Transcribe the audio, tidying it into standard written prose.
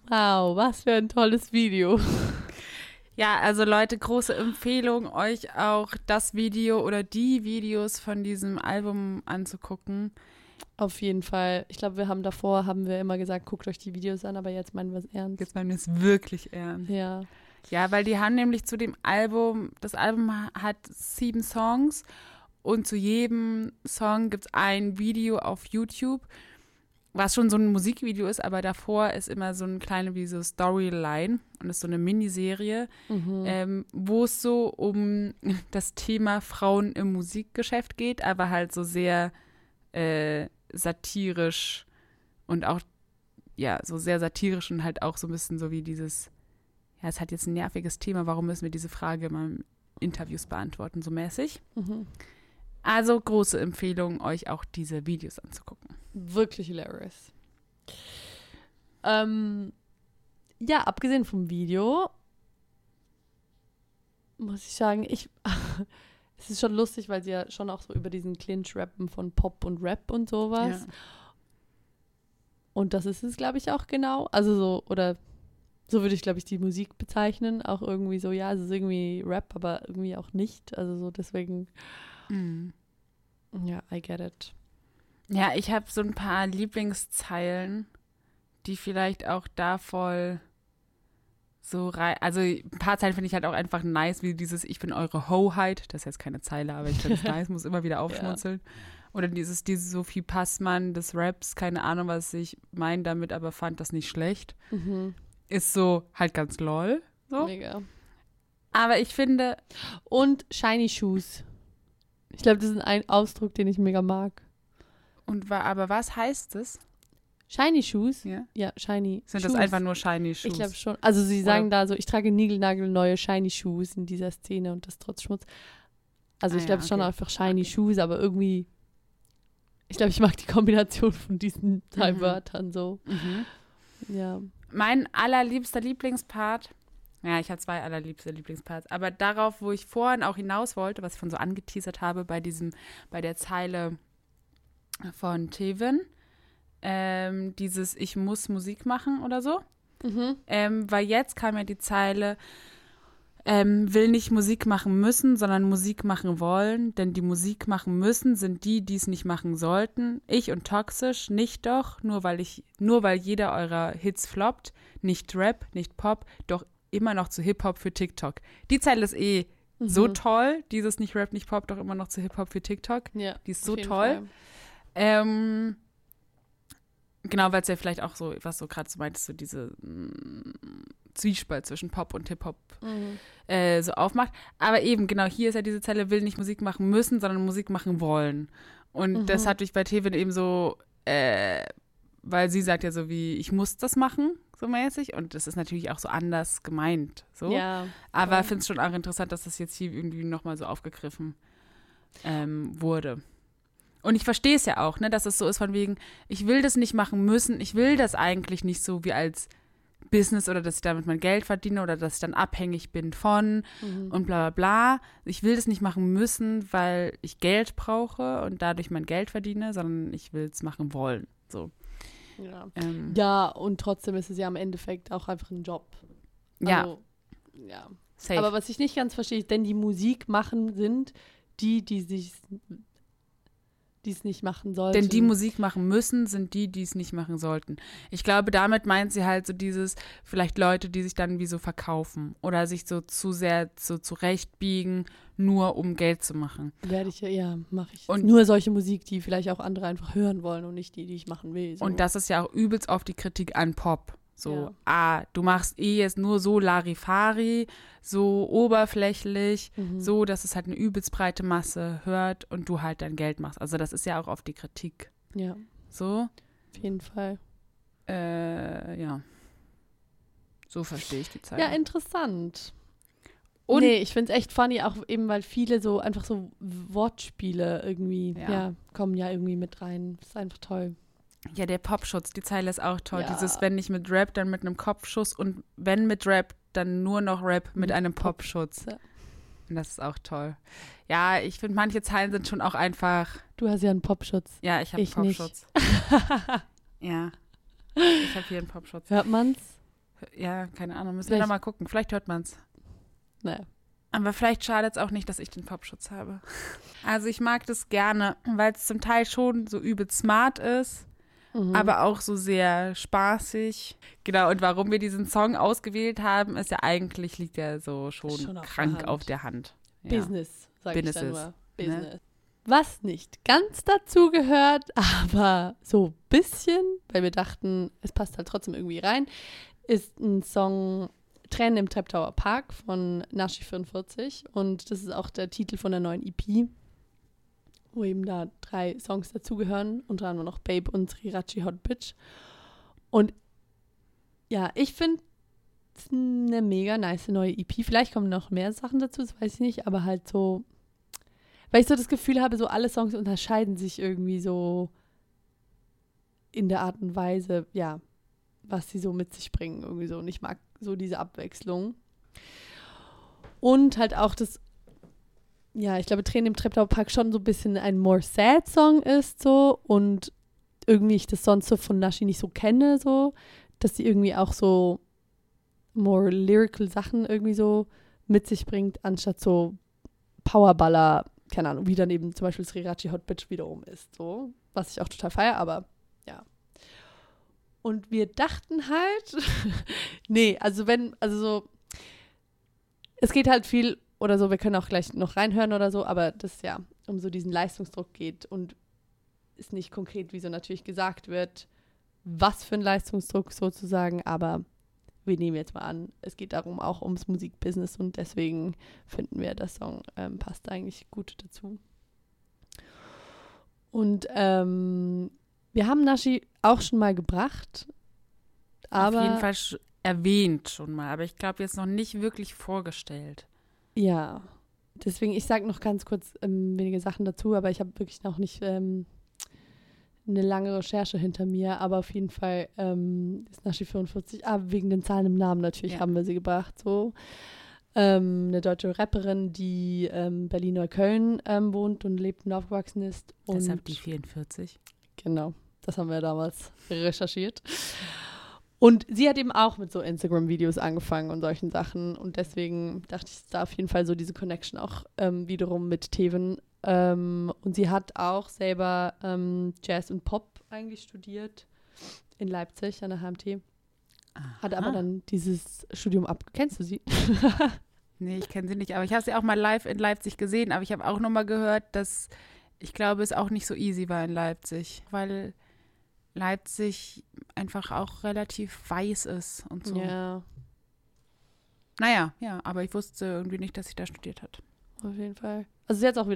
Wow, was für ein tolles Video. Ja, also Leute, große Empfehlung, euch auch das Video oder die Videos von diesem Album anzugucken. Auf jeden Fall. Ich glaube, haben wir immer gesagt, guckt euch die Videos an, aber jetzt meinen wir es ernst. Jetzt meinen wir es wirklich ernst. Ja. Ja, weil die haben nämlich zu dem Album, das Album hat 7 Songs und zu jedem Song gibt es ein Video auf YouTube, was schon so ein Musikvideo ist, aber davor ist immer so eine kleine wie so Storyline und ist so eine Miniserie, wo es so um das Thema Frauen im Musikgeschäft geht, aber halt so sehr satirisch und auch, ja, so sehr satirisch und halt auch so ein bisschen so wie dieses, ja, es hat jetzt ein nerviges Thema, warum müssen wir diese Frage mal in Interviews beantworten, so mäßig. Also große Empfehlung, euch auch diese Videos anzugucken. Wirklich hilarious. Ja, abgesehen vom Video muss ich sagen, es ist schon lustig, weil sie ja schon auch so über diesen Clinch rappen von Pop und Rap und sowas. Ja. Und das ist es, glaube ich, auch genau. Also so, oder so würde ich, glaube ich, die Musik bezeichnen. Auch irgendwie so, ja, es ist irgendwie Rap, aber irgendwie auch nicht. Also so deswegen, ja, I get it. Ja, ich habe so ein paar Lieblingszeilen, die vielleicht auch da voll so also ein paar Zeilen finde ich halt auch einfach nice, wie dieses Ich bin eure Hoheit, das ist jetzt keine Zeile, aber ich finde es nice, muss immer wieder aufschmunzeln. Ja. Oder diese Sophie Passmann des Raps, keine Ahnung, was ich meine damit, aber fand das nicht schlecht. Ist so halt ganz lol. So. Mega. Aber ich finde... Und Shiny Shoes. Ich glaube, das ist ein Ausdruck, den ich mega mag. Aber was heißt das? Shiny Shoes? Ja, ja, Shiny Sind Shoes. das einfach nur Shiny Shoes? Ich glaube schon. Also sie sagen da so, ich trage niegelnagelneue Shiny Shoes in dieser Szene und das trotz Schmutz. Also ich glaube schon einfach Shiny Shoes, aber irgendwie, ich glaube, ich mag die Kombination von diesen 3 Wörtern so. Ja. Mein allerliebster Lieblingspart, ja, ich habe 2 allerliebste Lieblingsparts, aber darauf, wo ich vorhin auch hinaus wollte, was ich von so angeteasert habe, bei der Zeile von Tevin, dieses Ich muss Musik machen oder so. Weil jetzt kam ja die Zeile, will nicht Musik machen müssen, sondern Musik machen wollen, denn die Musik machen müssen sind die es nicht machen sollten. Ich und Toxisch, nicht doch, nur weil jeder eurer Hits floppt, nicht Rap, nicht Pop, doch immer noch zu Hip-Hop für TikTok. Die Zeile ist so toll, dieses nicht Rap, nicht Pop, doch immer noch zu Hip-Hop für TikTok. Ja, die ist so toll. Genau, weil es ja vielleicht auch so, was du gerade so meintest, so diese Zwiespalt zwischen Pop und Hip-Hop so aufmacht. Aber eben, genau, hier ist ja diese Zeile, will nicht Musik machen müssen, sondern Musik machen wollen. Und das hatte ich bei Tevin eben so, weil sie sagt ja so wie, ich muss das machen, so mäßig. Und das ist natürlich auch so anders gemeint. So. Ja, aber ich finde es schon auch interessant, dass das jetzt hier irgendwie nochmal so aufgegriffen wurde. Und ich verstehe es ja auch, ne, dass es so ist von wegen, ich will das nicht machen müssen, ich will das eigentlich nicht so wie als Business oder dass ich damit mein Geld verdiene oder dass ich dann abhängig bin von und bla bla bla. Ich will das nicht machen müssen, weil ich Geld brauche und dadurch mein Geld verdiene, sondern ich will es machen wollen. So. Ja. Ja, und trotzdem ist es ja im Endeffekt auch einfach ein Job. Also, ja. Safe. Aber was ich nicht ganz verstehe, ist, denn die Musik machen sind die es nicht machen sollten. Denn die Musik machen müssen, sind die es nicht machen sollten. Ich glaube, damit meint sie halt so dieses, vielleicht Leute, die sich dann wie so verkaufen oder sich so zu sehr so zurechtbiegen, nur um Geld zu machen. Mache ich. Und nur solche Musik, die vielleicht auch andere einfach hören wollen und nicht die ich machen will. So. Und das ist ja auch übelst oft die Kritik an Pop. So, du machst jetzt nur so Larifari, so oberflächlich, so, dass es halt eine übelst breite Masse hört und du halt dein Geld machst. Also das ist ja auch oft die Kritik. Ja. So. Auf jeden Fall. Ja. So verstehe ich die Zeit. Ja, interessant. Und ich finde es echt funny, auch eben, weil viele so einfach so Wortspiele irgendwie, kommen ja irgendwie mit rein. Das ist einfach toll. Ja, der Popschutz, die Zeile ist auch toll. Ja. Dieses, wenn nicht mit Rap, dann mit einem Kopfschuss und wenn mit Rap, dann nur noch Rap mit einem Popschutz. Ja. Und das ist auch toll. Ja, ich finde, manche Zeilen sind schon auch einfach. Du hast ja einen Popschutz. Ja, ich habe einen Popschutz. Ja, ich habe hier einen Popschutz. Hört man's? Ja, keine Ahnung. Müssen wir noch mal gucken. Vielleicht hört man es. Naja. Aber vielleicht schadet es auch nicht, dass ich den Popschutz habe. Also ich mag das gerne, weil es zum Teil schon so übel smart ist, aber auch so sehr spaßig. Genau, und warum wir diesen Song ausgewählt haben, ist ja eigentlich, liegt ja so schon krank auf der Hand. Ja. Business, sage ich dann nur. Business. Ne? Was nicht ganz dazu gehört, aber so ein bisschen, weil wir dachten, es passt halt trotzdem irgendwie rein, ist ein Song Tränen im Treptower Park von Nashi 44 und das ist auch der Titel von der neuen EP, wo eben da 3 Songs dazugehören, unter anderem noch Babe und Sriracha Hot Bitch. Und ja, ich finde es eine mega nice neue EP. Vielleicht kommen noch mehr Sachen dazu, das weiß ich nicht, aber halt so, weil ich so das Gefühl habe, so alle Songs unterscheiden sich irgendwie so in der Art und Weise, ja, was sie so mit sich bringen irgendwie so. Und ich mag so diese Abwechslung. Und halt auch das, ja, ich glaube, Tränen im Treptower Park schon so ein bisschen ein more sad Song ist so und irgendwie ich das sonst so von Nashi nicht so kenne, so, dass sie irgendwie auch so more lyrical Sachen irgendwie so mit sich bringt, anstatt so Powerballer, keine Ahnung, wie dann eben zum Beispiel Sriracha Hot Bitch wiederum ist, so, was ich auch total feiere, aber ja. Und wir dachten halt, nee, also so, es geht halt viel oder so, wir können auch gleich noch reinhören oder so, aber das ja um so diesen Leistungsdruck geht und ist nicht konkret, wie so natürlich gesagt wird, was für ein Leistungsdruck sozusagen, aber wir nehmen jetzt mal an, es geht darum auch ums Musikbusiness und deswegen finden wir, der Song passt eigentlich gut dazu. Und wir haben Nashi auch schon mal gebracht. Aber auf jeden Fall erwähnt schon mal, aber ich glaube jetzt noch nicht wirklich vorgestellt. Ja, deswegen, ich sage noch ganz kurz wenige Sachen dazu, aber ich habe wirklich noch nicht eine lange Recherche hinter mir, aber auf jeden Fall ist Nashi 44, wegen den Zahlen im Namen natürlich haben wir sie gebracht, so. Eine deutsche Rapperin, die Berlin-Neukölln wohnt und lebt und aufgewachsen ist. Und deshalb die 44. Genau, das haben wir damals recherchiert. Und sie hat eben auch mit so Instagram-Videos angefangen und solchen Sachen. Und deswegen dachte ich, da auf jeden Fall so diese Connection auch wiederum mit Teven. Und sie hat auch selber Jazz und Pop eigentlich studiert in Leipzig an der HMT. Aha. Hat aber dann dieses Studium Kennst du sie? Nee, ich kenne sie nicht. Aber ich habe sie auch mal live in Leipzig gesehen. Aber ich habe auch noch mal gehört, dass ich glaube, es auch nicht so easy war in Leipzig. Weil Leipzig einfach auch relativ weiß ist und so. Ja. Naja, ja, aber ich wusste irgendwie nicht, dass sie da studiert hat. Auf jeden Fall. Also sie hat auch wieder